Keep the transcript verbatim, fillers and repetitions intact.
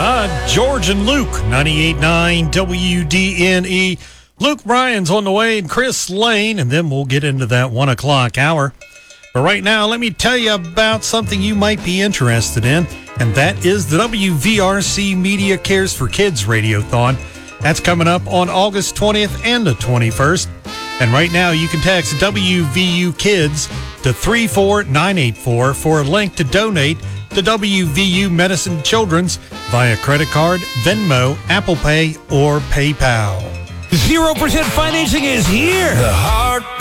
Uh, George and Luke, ninety-eight point nine W D N E. Luke Bryan's on the way and Chris Lane, and then we'll get into that one o'clock hour. But right now, let me tell you about something you might be interested in, and that is the W V R C Media Cares for Kids Radiothon. That's coming up on August twentieth and the twenty-first. And right now, you can text W V U Kids to three four nine eight four for a link to donate to W V U Medicine Children's via credit card, Venmo, Apple Pay, or PayPal. zero percent financing is here. The heart